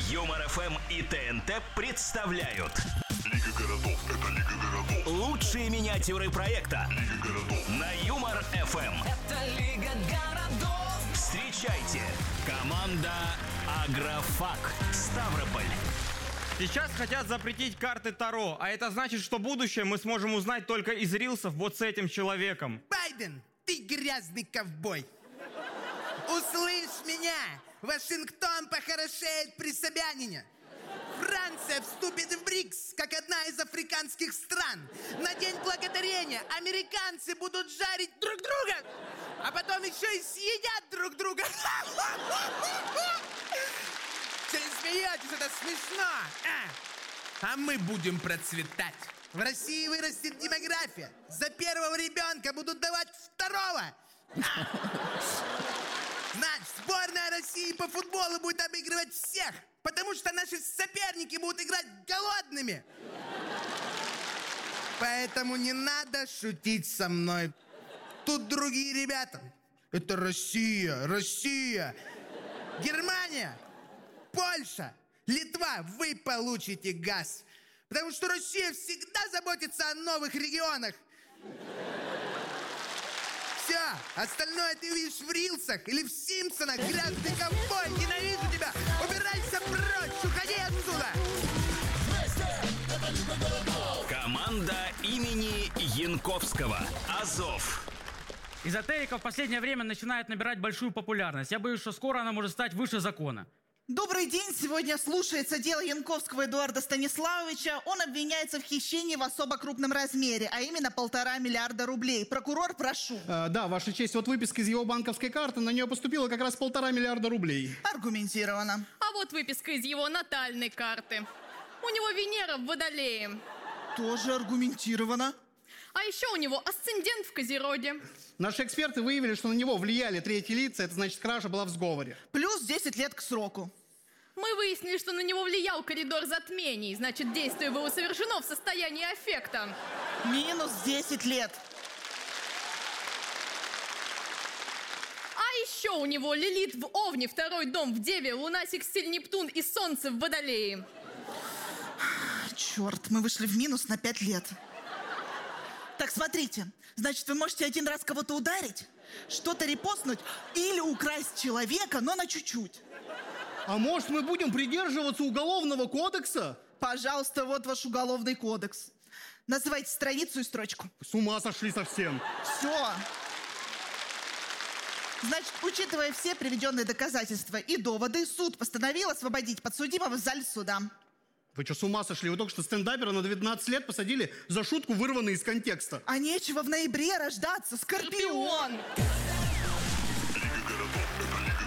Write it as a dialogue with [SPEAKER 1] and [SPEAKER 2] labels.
[SPEAKER 1] Юмор ФМ и ТНТ представляют
[SPEAKER 2] Лига городов, это Лига городов.
[SPEAKER 1] лучшие миниатюры проекта
[SPEAKER 2] Лига городов.
[SPEAKER 1] на Юмор ФМ.
[SPEAKER 3] Это Лига городов.
[SPEAKER 1] Встречайте, команда Агрофак Ставрополь.
[SPEAKER 4] Сейчас хотят запретить карты Таро, а это значит, что будущее мы сможем узнать только из рилсов вот с этим человеком.
[SPEAKER 5] Байден, ты грязный ковбой. Услышь меня! Вашингтон похорошеет при Собянине. Франция вступит в БРИКС, как одна из африканских стран. На День Благодарения американцы будут жарить друг друга, а потом еще и съедят друг друга. Че не смеетесь, это смешно. А мы будем процветать. В России вырастет демография. За первого ребенка будут давать второго. Значит, сборная России по футболу будет обыгрывать всех, потому что наши соперники будут играть голодными. Поэтому не надо шутить со мной. Тут другие ребята. Это Россия, Россия. Германия, Польша, Литва, вы получите газ. Потому что Россия всегда заботится о новых регионах. Все, остальное ты увидишь в рилсах или в Симпсонах. Грязный ковбой, ненавижу тебя. Убирайся прочь, уходи отсюда.
[SPEAKER 1] Команда имени Янковского. Азов.
[SPEAKER 6] Эзотерика в последнее время начинает набирать большую популярность. Я боюсь, что скоро она может стать выше закона.
[SPEAKER 7] Добрый день! Сегодня слушается дело Янковского Эдуарда Станиславовича. Он обвиняется в хищении в особо крупном размере, а именно 1,5 миллиарда рублей. Прокурор, прошу.
[SPEAKER 8] Да, Ваша честь, вот выписка из его банковской карты, на нее поступило как раз 1,5 миллиарда рублей.
[SPEAKER 7] Аргументированно.
[SPEAKER 9] А вот выписка из его натальной карты. У него Венера в Водолее.
[SPEAKER 7] Тоже аргументированно.
[SPEAKER 9] А еще у него асцендент в Козероге.
[SPEAKER 8] Наши эксперты выявили, что на него влияли третьи лица, это значит, кража была в сговоре.
[SPEAKER 7] Плюс 10 лет к сроку.
[SPEAKER 9] Мы выяснили, что на него влиял коридор затмений. Значит, действие было совершено в состоянии аффекта.
[SPEAKER 7] Минус 10 лет.
[SPEAKER 9] А еще у него Лилит в Овне, второй дом в Деве, Луна, секстиль, Нептун и Солнце в Водолее.
[SPEAKER 7] Черт, мы вышли в минус на 5 лет. Так, смотрите. Значит, вы можете один раз кого-то ударить, что-то репостнуть или украсть человека, но на чуть-чуть.
[SPEAKER 8] А может, мы будем придерживаться уголовного кодекса?
[SPEAKER 7] Пожалуйста, вот ваш уголовный кодекс. Называйте страницу и строчку.
[SPEAKER 8] С ума сошли совсем.
[SPEAKER 7] Все. Значит, учитывая все приведенные доказательства и доводы, суд постановил освободить подсудимого в зале суда.
[SPEAKER 8] Вы что, с ума сошли? Вы только что стендапера на 12 лет посадили за шутку, вырванную из контекста.
[SPEAKER 7] А нечего в ноябре рождаться, Скорпион!
[SPEAKER 2] Лига городов, это Лига